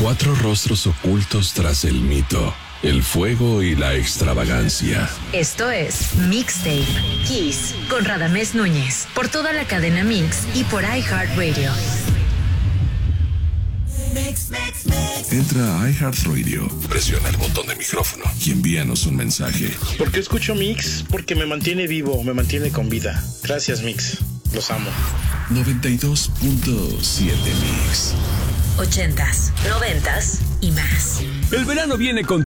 4 rostros ocultos tras el mito, el fuego y la extravagancia. Esto es Mixtape Kiss con Radamés Núñez por toda la cadena Mix y por iHeartRadio. Entra a iHeartRadio, presiona el botón de micrófono y envíanos un mensaje. ¿Por qué escucho Mix? Porque me mantiene vivo, me mantiene con vida. Gracias, Mix. Los amo. 92.7 Mix. 80s, 90s y más. El verano viene con